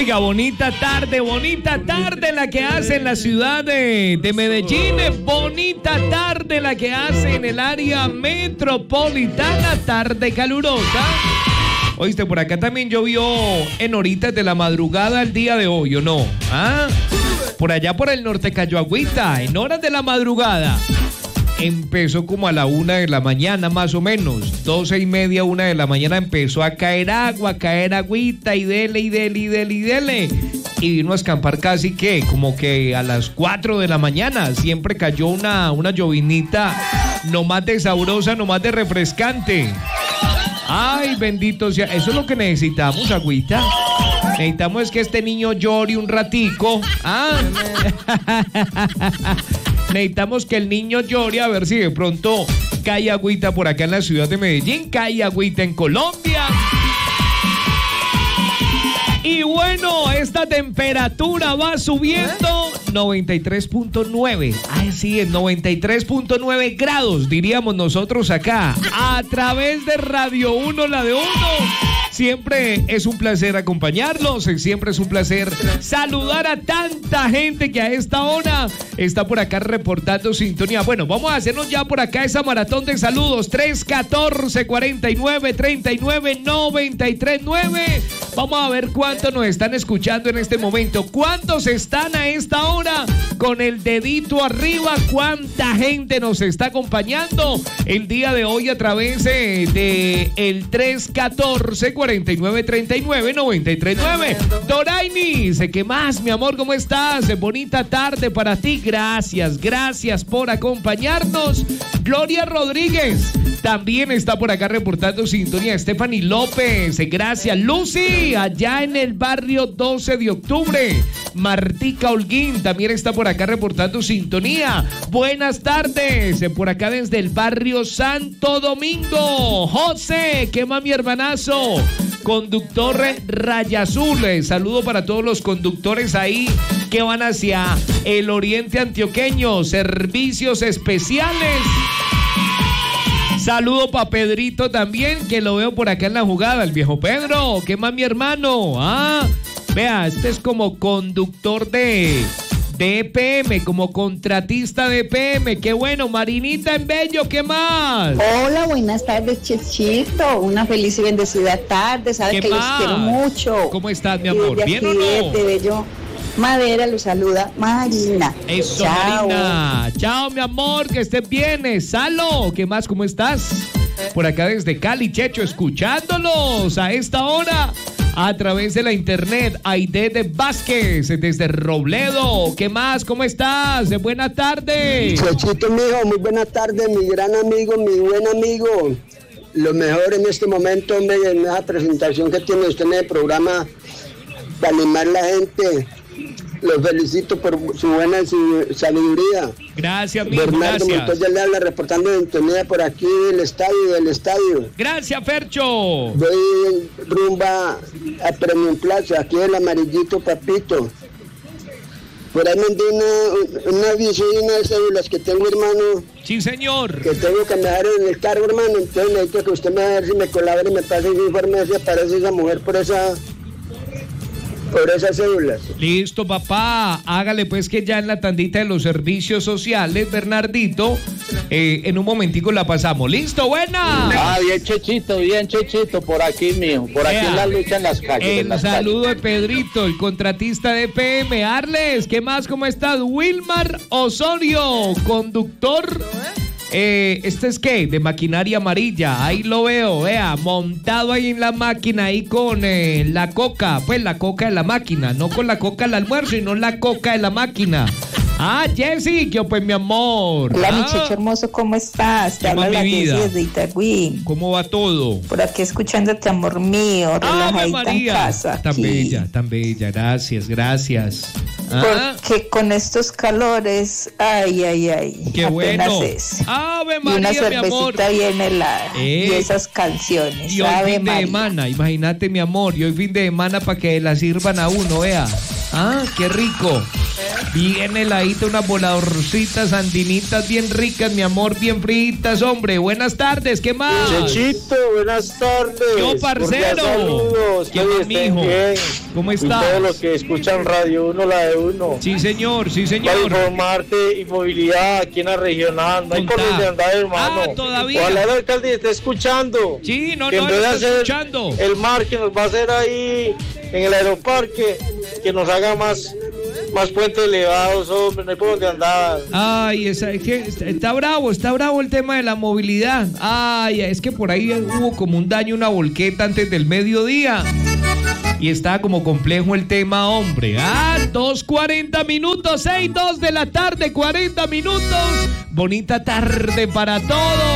Oiga, bonita tarde la que hace en la ciudad de Medellín, bonita tarde la que hace en el área metropolitana, tarde calurosa. Oíste, por acá también llovió en horitas de la madrugada el día de hoy, ¿o no? ¿Ah? Por allá por el norte cayó agüita, en horas de la madrugada. Empezó como a la 1 de la mañana más o menos, 12:30, 1 de la mañana empezó a caer agua, a caer agüita y dele. Y vino a escampar casi que como que a las 4 de la mañana, siempre cayó una llovinita, no más de sabrosa, no más de refrescante. Ay, bendito sea, eso es lo que necesitamos, agüita. Necesitamos es que este niño llore un ratico. ¿Ah? Necesitamos que el niño llore a ver si de pronto cae agüita por acá en la ciudad de Medellín, cae agüita en Colombia. Y bueno, esta temperatura va subiendo, 93.9. Ay, sí, es 93.9 grados, diríamos nosotros acá, a través de Radio 1, la de 1. Siempre es un placer acompañarlos, siempre es un placer saludar a tanta gente que a esta hora está por acá reportando sintonía. Bueno, vamos a hacernos ya por acá esa maratón de saludos, 314-49-39-93-9. Vamos a ver cuántos nos están escuchando en este momento, cuántos están a esta hora con el dedito arriba, cuánta gente nos está acompañando el día de hoy a través de el 314-49-39-93-9. Doraini, ¿qué más, mi amor? ¿Cómo estás? Bonita tarde para ti. Gracias por acompañarnos. Gloria Rodríguez también está por acá reportando sintonía. Stephanie López, gracias. Lucy, allá en el barrio 12 de octubre. Martica Holguín también está por acá reportando sintonía. Buenas tardes, por acá desde el barrio Santo Domingo. José, ¿qué más, mi hermanazo? Conductor Raya Azul, saludo para todos los conductores ahí que van hacia el oriente antioqueño, servicios especiales. Saludo para Pedrito también, que lo veo por acá en la jugada, el viejo Pedro. ¿Qué más, mi hermano? Vea, este es como conductor de EPM, como contratista de EPM. ¡Qué bueno! Marinita en Bello, ¿qué más? Hola, buenas tardes, Chechito. Una feliz y bendecida tarde. Sabes que los quiero mucho. ¿Cómo estás, mi amor? ¿Bien o no? De Bello Madera los saluda Marina. Eso, chao. Marina. Chao, mi amor, que estés bien. Salo, ¿qué más? ¿Cómo estás? Por acá desde Cali, Checho, escuchándolos a esta hora a través de la internet. Aide de Vázquez desde Robledo. ¿Qué más? ¿Cómo estás? Buena tarde. Chechito, mijo, muy buena tarde, mi gran amigo, mi buen amigo. Lo mejor en este momento, en esa presentación que tiene usted en el programa para animar a la gente. Los felicito por su buena sabiduría. Gracias, amigo. Bernardo Gracias. Montoya le habla reportando de sintonía por aquí del estadio. Gracias, Fercho. Voy rumba a Premium Plaza, aquí el amarillito Papito. Por ahí mandé una visita de cédulas que tengo, hermano. Sí, señor. Que tengo que dejar en el carro, hermano. Entonces necesito que usted me a ver si me colabore y me pase ese informe si aparece esa mujer por esas cédulas. Listo, papá. Hágale pues que ya en la tandita de los servicios sociales, Bernardito, en un momentico la pasamos. ¿Listo? ¡Buena! Bien, Chechito, por aquí, mijo. Por aquí en la lucha en las calles. El saludo de Pedrito, el contratista de PM. Arles, ¿qué más? ¿Cómo estás? Wilmar Osorio, conductor. Este es ¿qué? De maquinaria amarilla, ahí lo veo, vea, montado ahí en la máquina, ahí con la coca, pues la coca de la máquina, no con la coca del almuerzo, sino la coca de la máquina. Jessy, ¿qué pues, mi amor? Hola, mi Checho hermoso, ¿cómo estás? Te habla la Jessy desde Itagüí. ¿Cómo va todo? Por aquí escuchándote, amor mío, relajadita en casa. Tan bella, gracias. Porque con estos calores, ay. Qué bueno. Ave María, y una cervecita bien helada. Y esas canciones. Y hoy fin de semana, imagínate, mi amor, y hoy fin de semana para que la sirvan a uno, vea. Qué rico. Bien heladita, unas voladorcitas andinitas bien ricas, mi amor, bien fritas, hombre. Buenas tardes, ¿qué más? Chechito, buenas tardes. Yo, parcero. Saludos. ¿Qué más, mijo? ¿Cómo estás? Y todos los que escuchan Radio 1, la de uno. Sí, señor, sí, señor. Para informarte y movilidad aquí en la regional. No hay por dónde andar, hermano. Todavía. Ojalá el alcalde esté escuchando. Sí, no, que no, en vez de está hacer escuchando. el mar que nos va a hacer ahí en el aeroparque, que nos haga más puentes elevados, hombre, no hay por dónde andar. Ay, está bravo el tema de la movilidad. Ay, es que por ahí hubo como un daño, una volqueta antes del mediodía. Y está como complejo el tema, hombre. 2:40 minutos, 6:02 de la tarde, 40 minutos. Bonita tarde para todos.